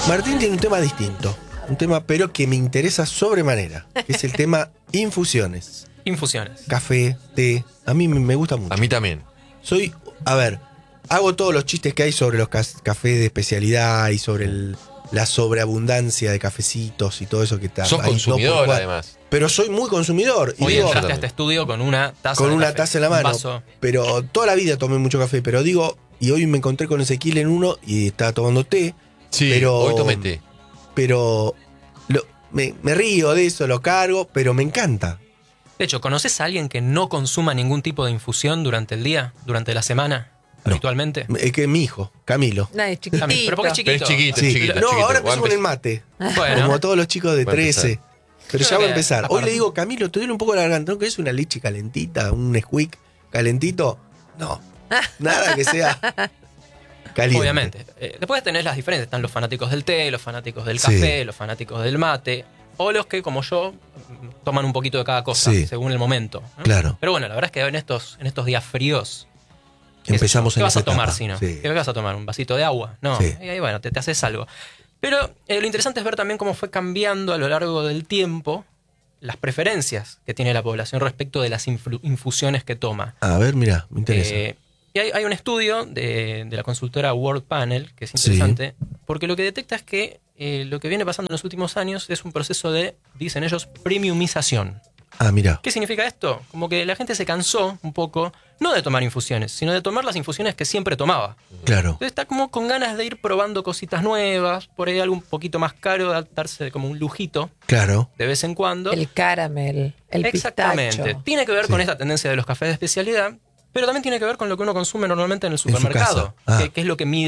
Martín tiene un tema distinto. Un tema, pero que me interesa sobremanera. Que es el tema infusiones. Infusiones. Café, té. A mí me gusta mucho. A mí también. Hago todos los chistes que hay sobre los cafés de especialidad y sobre la sobreabundancia de cafecitos y todo eso que está. Sos consumidor, además. Pero soy muy consumidor. Y Hoy digo, entraste a este estudio con una taza con de una café, taza en la un mano. vaso. Pero toda la vida tomé mucho café. Pero digo, y hoy me encontré con Ezequiel en uno y estaba tomando té. Sí, pero, hoy tomé té. Pero me río de eso, lo cargo, pero me encanta. De hecho, ¿conoces a alguien que no consuma ningún tipo de infusión durante el día, durante la semana, No. habitualmente? Es que mi hijo, Camilo. No, es chiquitito. También, pero porque es chiquito. Pero es chiquito, Sí. es chiquito. No, es chiquito. ahora Va a empezó con el mate. Bueno, Como todos los chicos de Va a 13. Pero ya Creo va a que empezar. Hoy aparte- le digo, Camilo, ¿te duele un poco la garganta? ¿No querés una leche calentita? ¿Un Nesquik calentito? No. Nada que sea caliente. obviamente. Después tenés las diferencias. Están los fanáticos del té, los fanáticos del Sí. café, los fanáticos del mate. O los que, como yo, toman un poquito de cada cosa, Sí. según el momento, ¿no? Claro. Pero bueno, la verdad es que en estos días fríos, ¿qué Empezamos sé yo? ¿Qué en vas esa a tomar etapa. si no? Sí. ¿Qué vas a tomar? ¿Un vasito de agua? No. Sí. Y ahí, bueno, te haces algo. Pero lo interesante es ver también cómo fue cambiando a lo largo del tiempo las preferencias que tiene la población respecto de las infusiones que toma. A ver, mira, me interesa. Y hay un estudio de la consultora World Panel que es interesante, porque lo que detecta es que lo que viene pasando en los últimos años es un proceso de, dicen ellos, premiumización. Mira. ¿Qué significa esto? Como que la gente se cansó un poco, no de tomar infusiones, sino de tomar las infusiones que siempre tomaba. Claro. Entonces está como con ganas de ir probando cositas nuevas, por ahí algo un poquito más caro, darse como un lujito Claro. de vez en cuando. El caramel, el Exactamente. pistacho. Tiene que ver con Sí. esta tendencia de los cafés de especialidad, pero también tiene que ver con lo que uno consume normalmente en el su supermercado, casa. que es lo que mide